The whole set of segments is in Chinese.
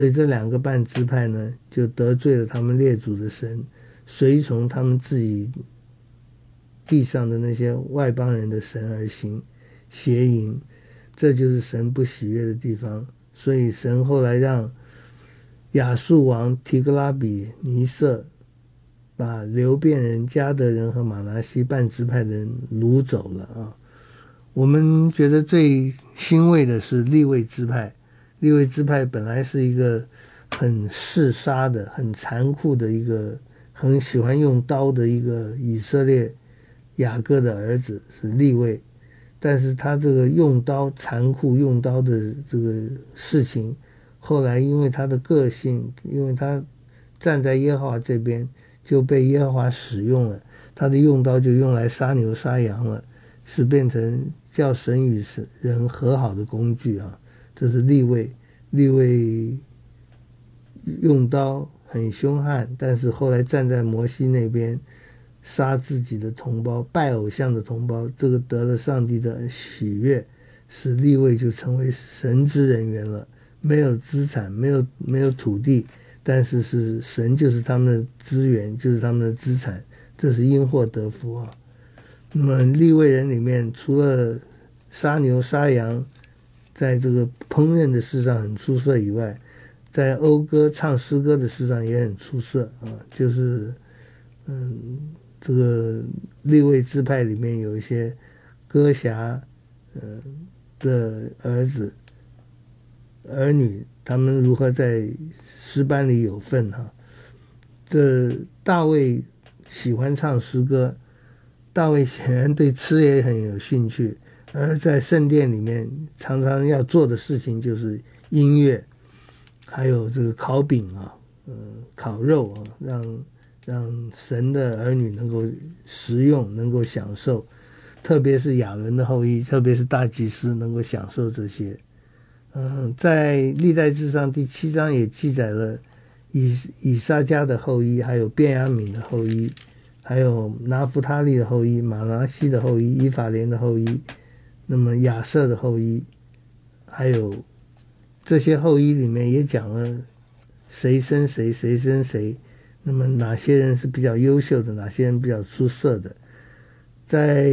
所以这两个半支派呢，就得罪了他们列祖的神，随从他们自己地上的那些外邦人的神而行，邪淫，这就是神不喜悦的地方。所以神后来让亚述王提格拉比尼色把流便人、迦得人和玛拿西半支派的人掳走了啊。我们觉得最欣慰的是利未支派，利未支派本来是一个很嗜杀的、很残酷的一个，很喜欢用刀的一个以色列雅各的儿子是利未，但是他这个用刀残酷用刀的这个事情，后来因为他的个性，因为他站在耶和华这边，就被耶和华使用了，他的用刀就用来杀牛杀羊了，是变成叫神与人和好的工具啊。这是利未用刀很凶悍，但是后来站在摩西那边杀自己的同胞，拜偶像的同胞，这个得了上帝的喜悦，使利未就成为神之人员了。没有资产，没有土地，但是神就是他们的资源，就是他们的资产，这是因祸得福啊。那么利未人里面，除了杀牛杀羊，在这个烹饪的事上很出色以外，在讴歌唱诗歌的事上也很出色啊。就是这个利未支派里面有一些歌侠的儿女，他们如何在诗班里有份哈。这大卫喜欢唱诗歌，大卫显然对吃也很有兴趣，而在圣殿里面常常要做的事情就是音乐，还有这个烤饼啊，烤肉啊，让神的儿女能够食用，能够享受，特别是亚伦的后裔，特别是大祭司能够享受这些。在历代志上第7章也记载了以撒迦的后裔，还有便雅悯的后裔，还有拿弗他利的后裔，马拿西的后裔，以法莲的后裔，那么亚瑟的后裔，还有这些后裔里面也讲了谁生谁，谁生谁，那么哪些人是比较优秀的，哪些人比较出色的。在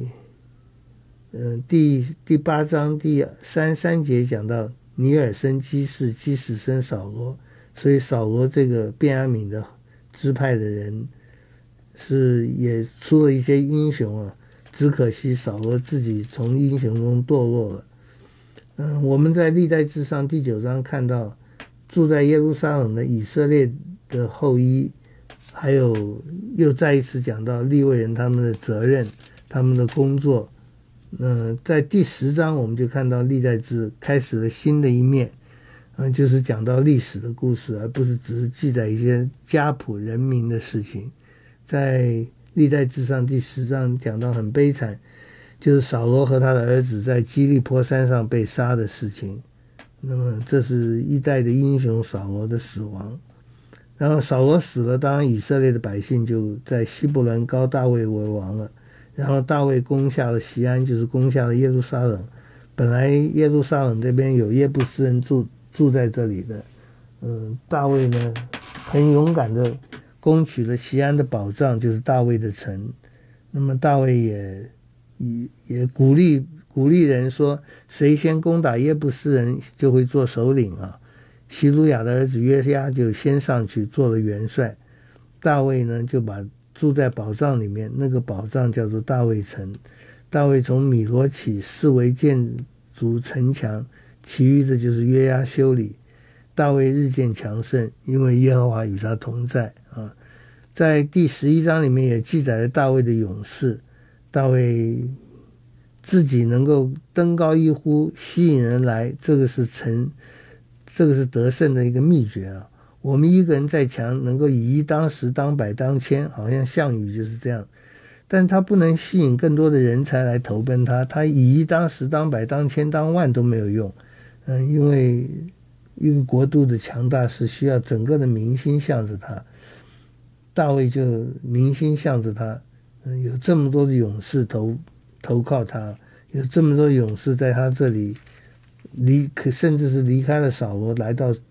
第8章第33节讲到尼尔生基士，基士生扫罗，所以扫罗这个便雅悯的支派的人也出了一些英雄啊，只可惜扫罗自己从英雄中堕落了。我们在历代志上第9章看到住在耶路撒冷的以色列的后裔，还有又再一次讲到利未人他们的责任，他们的工作。在第10章我们就看到历代志开始了新的一面，就是讲到历史的故事，而不是只是记载一些家谱人民的事情。在历代志上第10章讲到很悲惨，就是扫罗和他的儿子在基利波山上被杀的事情。那么这是一代的英雄扫罗的死亡。然后扫罗死了，当然以色列的百姓就在希伯伦膏大卫为王了。然后大卫攻下了锡安，就是攻下了耶路撒冷。本来耶路撒冷这边有耶布斯人住在这里的，大卫呢很勇敢的攻取了锡安的宝藏，就是大卫的城。那么大卫也鼓励人说，谁先攻打耶布斯人就会做首领啊。希鲁雅的儿子约押就先上去做了元帅，大卫呢就把住在宝藏里面，那个宝藏叫做大卫城。大卫从米罗起四围建筑城墙，其余的就是约押修理。大卫日渐强盛，因为耶和华与他同在啊。在第11章里面也记载了大卫的勇士，大卫自己能够登高一呼，吸引人来，这个是得胜的一个秘诀啊。我们一个人再强，能够以一当十，当百，当千，好像项羽就是这样，但他不能吸引更多的人才来投奔他，他以一当十，当百，当千，当万都没有用。因为一个国度的强大是需要整个的民心向着他，大卫就民心向着他，有这么多的勇士投靠他，有这么多勇士在他这里甚至是离开了扫罗，来到